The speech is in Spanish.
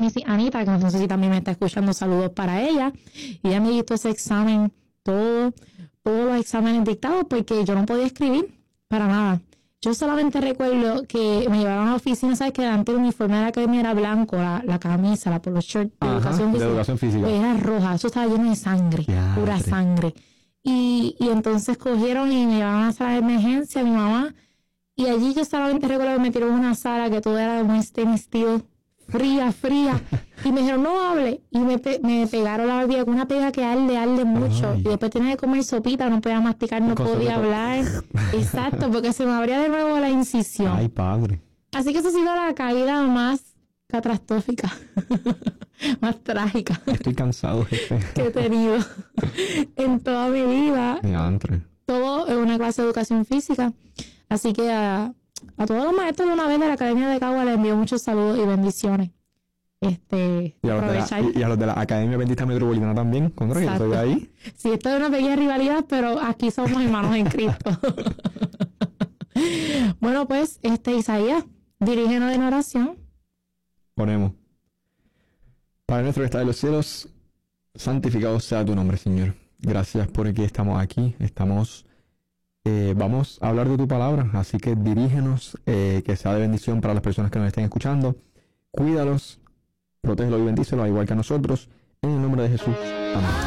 Anita, que no sé si también me está escuchando, saludos para ella. Y ella me dictó ese examen, todos los exámenes dictados, porque yo no podía escribir para nada. Yo solamente recuerdo que me llevaron a la oficina, ¿sabes? Que antes el uniforme de la academia era blanco, la camisa, la polo shirt de educación física. Pues era roja, eso estaba lleno de sangre, pura sangre. Y entonces cogieron y me llevaron a la sala de emergencia, mi mamá. Y allí yo solamente recuerdo que me metieron en una sala que todo era de un stainless steel, fría. Y me dijeron, no hable. Y me pegaron la barbilla con una pega que arde mucho. Ay. Y después tenía que comer sopita, no podía masticar, no podía hablar. Exacto, porque se me abría de nuevo la incisión. Ay, padre. Así que esa ha sido la caída más catastrófica, más trágica. Estoy cansado, jefe. Que he tenido en toda mi vida. Todo en una clase de educación física. Así que a todos los maestros de una vez de la Academia de Cagua les envío muchos saludos y bendiciones. Y a los de la Academia Bendita Metropolitana también, contra que yo estoy ahí. Sí, esto es una pequeña rivalidad, pero aquí somos hermanos en Cristo. Bueno, pues, Isaías, dirígenos en oración. Ponemos. Padre nuestro que está en los cielos, santificado sea tu nombre, Señor. Gracias porque estamos aquí, vamos a hablar de tu palabra, así que dirígenos, que sea de bendición para las personas que nos estén escuchando. Cuídalos, protégelos y bendícelos, igual que a nosotros. En el nombre de Jesús. Amén.